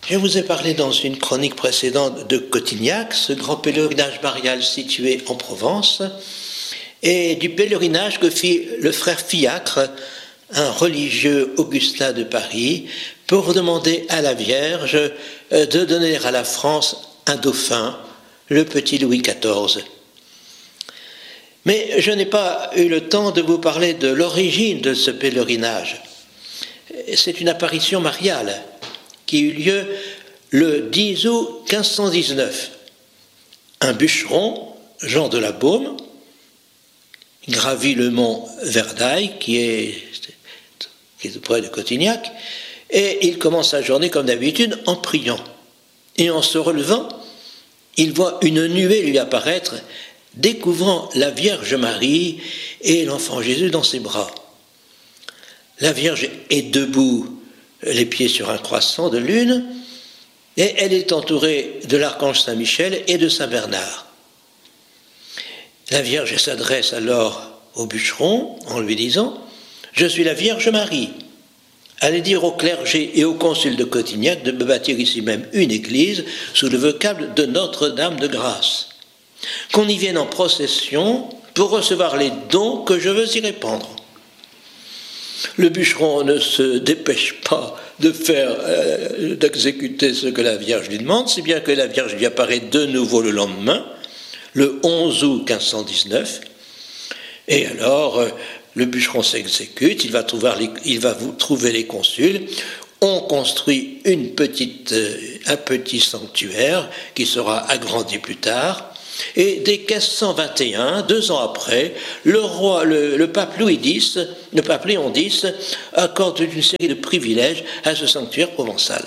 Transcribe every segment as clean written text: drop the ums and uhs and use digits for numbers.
Je vous ai parlé dans une chronique précédente de Cotignac, ce grand pèlerinage marial situé en Provence, et du pèlerinage que fit le frère Fiacre, un religieux augustin de Paris, pour demander à la Vierge de donner à la France un dauphin, le petit Louis XIV. Mais je n'ai pas eu le temps de vous parler de l'origine de ce pèlerinage. C'est une apparition mariale qui eut lieu le 10 août 1519. Un bûcheron, Jean de la Baume, gravit le mont Verdaille, qui est près de Cotignac, et il commence sa journée comme d'habitude en priant. Et en se relevant, il voit une nuée lui apparaître, découvrant la Vierge Marie et l'enfant Jésus dans ses bras. La Vierge est debout, les pieds sur un croissant de lune, et elle est entourée de l'archange Saint-Michel et de Saint-Bernard. La Vierge s'adresse alors au bûcheron en lui disant « Je suis la Vierge Marie. Allez dire au clergé et au concile de Cotignac de me bâtir ici même une église sous le vocable de Notre-Dame de Grâce. Qu'on y vienne en procession pour recevoir les dons que je veux y répandre. » Le bûcheron ne se dépêche pas d'exécuter ce que la Vierge lui demande, si bien que la Vierge lui apparaît de nouveau le lendemain, le 11 août 1519, et alors le bûcheron s'exécute, il va vous trouver les consuls, on construit un petit sanctuaire qui sera agrandi plus tard, et dès 1521, 2 ans après, le pape Léon X accorde une série de privilèges à ce sanctuaire provençal.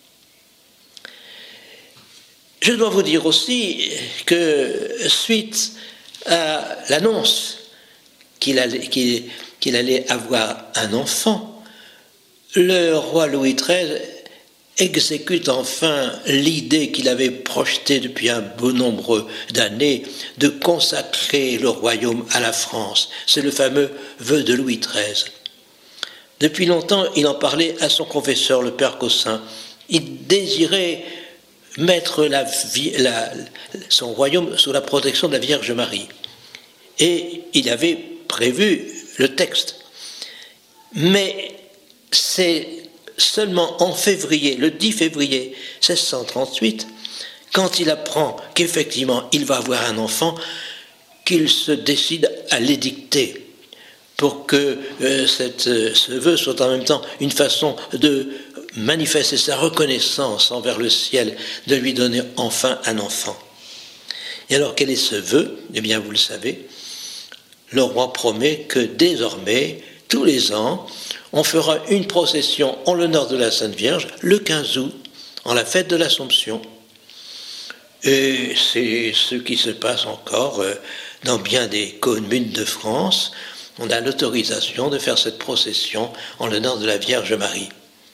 Je dois vous dire aussi que suite à l'annonce qu'il allait avoir un enfant, le roi Louis XIII exécute enfin l'idée qu'il avait projetée depuis un bon nombre d'années de consacrer le royaume à la France. C'est le fameux vœu de Louis XIII. Depuis longtemps, il en parlait à son confesseur, le père Caussin. Il désirait mettre son royaume sous la protection de la Vierge Marie. Et il avait prévu le texte. Mais c'est seulement en février, le 10 février 1638, quand il apprend qu'effectivement il va avoir un enfant, qu'il se décide à l'édicter pour que ce vœu soit en même temps une façon de manifester sa reconnaissance envers le ciel, de lui donner enfin un enfant. Et alors quel est ce vœu ? Eh bien vous le savez, le roi promet que désormais, tous les ans, on fera une procession en l'honneur de la Sainte Vierge le 15 août, en la fête de l'Assomption. Et c'est ce qui se passe encore dans bien des communes de France. On a l'autorisation de faire cette procession en l'honneur de la Vierge Marie.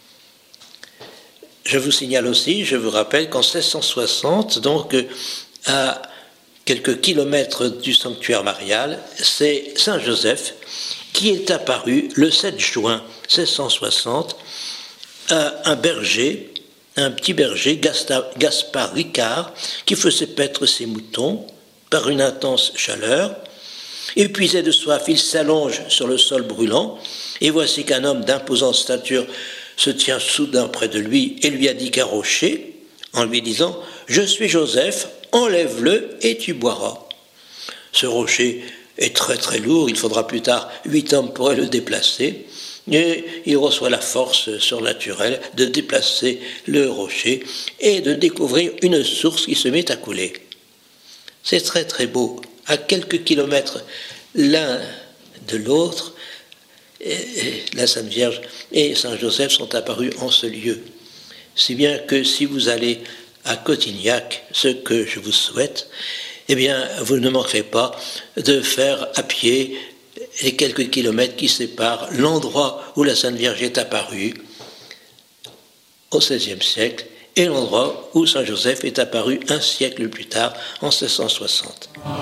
Je vous signale aussi, je vous rappelle qu'en 1660, donc à quelques kilomètres du sanctuaire marial, c'est Saint Joseph qui est apparu le 7 juin 1660 à un petit berger, Gaspard Ricard, qui faisait paître ses moutons par une intense chaleur. Épuisé de soif, il s'allonge sur le sol brûlant, et voici qu'un homme d'imposante stature se tient soudain près de lui et lui indique un rocher, en lui disant « Je suis Joseph, enlève-le et tu boiras ». Ce rocher est très très lourd, il faudra plus tard 8 hommes pour le déplacer, et il reçoit la force surnaturelle de déplacer le rocher et de découvrir une source qui se met à couler. C'est très très beau. À quelques kilomètres l'un de l'autre, la Sainte Vierge et Saint Joseph sont apparus en ce lieu. Si bien que si vous allez à Cotignac, ce que je vous souhaite, eh bien, vous ne manquerez pas de faire à pied les quelques kilomètres qui séparent l'endroit où la Sainte Vierge est apparue au XVIe siècle et l'endroit où Saint Joseph est apparu un siècle plus tard, en 1660.